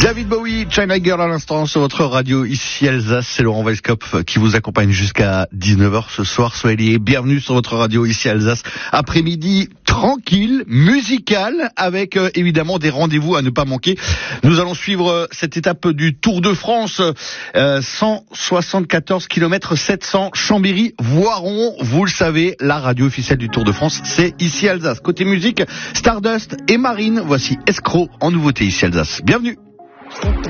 David Bowie, China Girl à l'instant sur votre radio ici Alsace. C'est Laurent Weisskopf qui vous accompagne jusqu'à 19h ce soir. Soyez les bienvenus sur votre radio ici Alsace. Après-midi tranquille, musical, avec évidemment des rendez-vous à ne pas manquer. Nous allons suivre cette étape du Tour de France. 174 km 700 Chambéry-Voiron. Vous le savez, la radio officielle du Tour de France, c'est ici Alsace. Côté musique, Stardust et Marine. Voici Escroc en nouveauté ici Alsace. Bienvenue.